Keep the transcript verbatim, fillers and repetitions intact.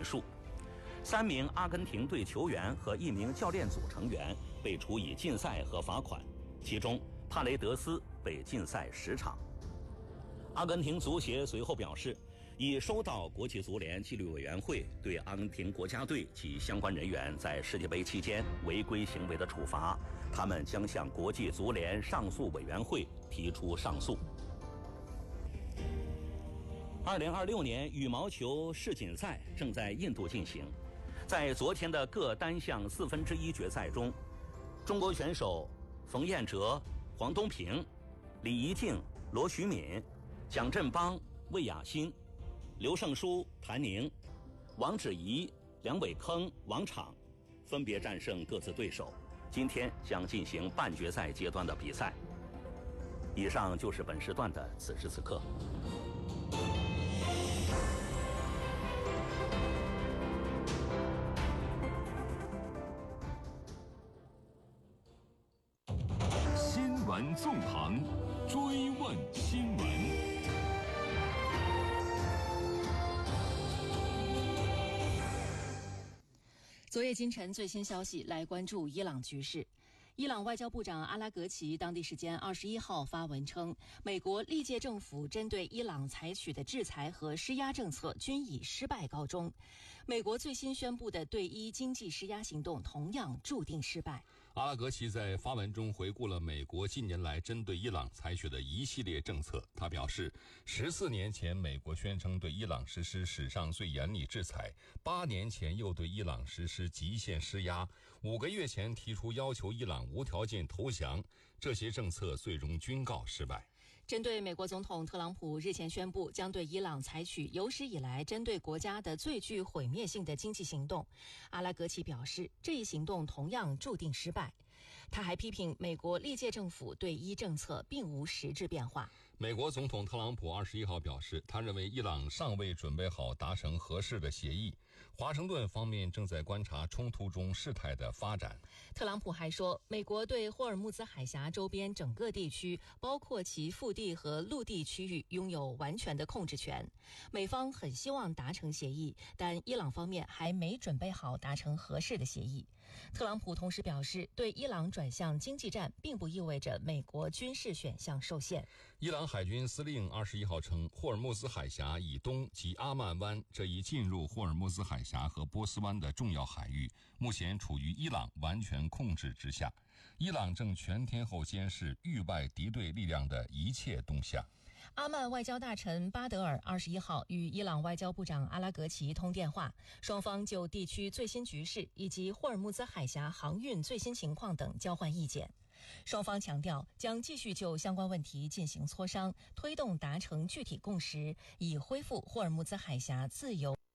人数。三名阿根廷队球员和一名教练组成员被处以禁赛和罚款，其中帕雷德斯被禁赛十场。阿根廷足协随后表示，已收到国际足联纪律委员会对阿根廷国家队及相关人员在世界杯期间违规行为的处罚，他们将向国际足联上诉委员会提出上诉。二零二六年羽毛球世锦赛正在印度进行，在昨天的各单项四分之一决赛中，中国选手冯彦哲、黄东萍、李怡静、罗徐敏、蒋振邦、魏雅欣、刘胜书、谭宁、王芷怡、梁伟铿、王昶分别战胜各自对手，今天将进行半决赛阶段的比赛。以上就是本时段的此时此刻。 新闻纵横，追问新闻。 昨夜今晨最新消息，来关注伊朗局势。伊朗外交部长阿拉格齐当地时间二十一号发文称，美国历届政府针对伊朗采取的制裁和施压政策均以失败告终。美国最新宣布的对伊经济施压行动同样注定失败。 阿拉格齐在发文中回顾了美国近年来针对伊朗采取的一系列政策。他表示，十四年前美国宣称对伊朗实施史上最严厉制裁，八年前又对伊朗实施极限施压，五个月前提出要求伊朗无条件投降，这些政策最终均告失败。 针对美国总统特朗普日前宣布将对伊朗采取有史以来针对国家的最具毁灭性的经济行动，阿拉格齐表示，这一行动同样注定失败。他还批评美国历届政府对伊政策并无实质变化。 美国总统特朗普二十一号表示，他认为伊朗尚未准备好达成合适的协议，华盛顿方面正在观察冲突中事态的发展。 特朗普还说，美国对霍尔木兹海峡周边整个地区，包括其腹地和陆地区域拥有完全的控制权。美方很希望达成协议，但伊朗方面还没准备好达成合适的协议。特朗普同时表示，对伊朗转向经济战并不意味着美国军事选项受限。 伊朗海军司令二十一号称，霍尔木兹海峡以东及阿曼湾这一进入霍尔木兹海峡和波斯湾的重要海域，目前处于伊朗完全控制之下。伊朗正全天候监视域外敌对力量的一切动向。 阿曼外交大臣巴德尔二十一号与伊朗外交部长阿拉格齐通电话，双方就地区最新局势以及霍尔木兹海峡航运最新情况等交换意见。双方强调将继续就相关问题进行磋商，推动达成具体共识，以恢复霍尔木兹海峡自由